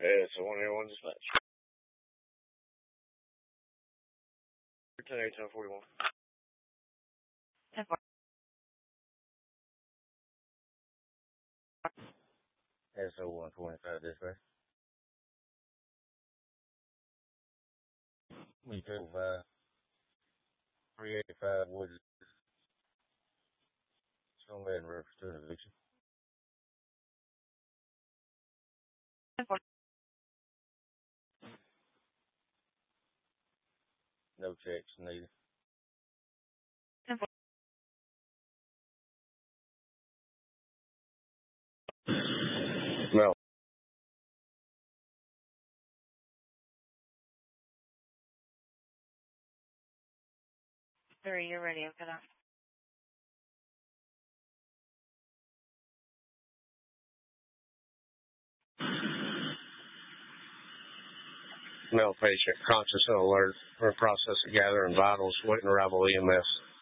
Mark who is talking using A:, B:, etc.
A: Yeah, so 101 dispatch. 10 41.
B: 10-4.
A: SO 125 dispatch. We 385 Woods. Go ahead and reference to an eviction.
B: 10-4.
A: No checks needed.
B: 10-4.
A: No.
B: Barry, you're ready. Okay, now.
A: Male patient, conscious and alert. We're in process of gathering vitals, waiting arrival EMS.